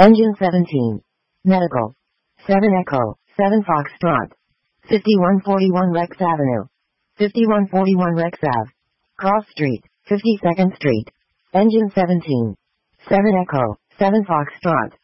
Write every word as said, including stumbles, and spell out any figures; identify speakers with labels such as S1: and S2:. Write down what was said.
S1: Engine seventeen. Medical. seven Echo, seven Foxtrot. fifty-one forty-one Rex Avenue. fifty-one forty-one Rex Ave. Cross Street, fifty-second Street. Engine seventeen. seven Echo, seven Foxtrot.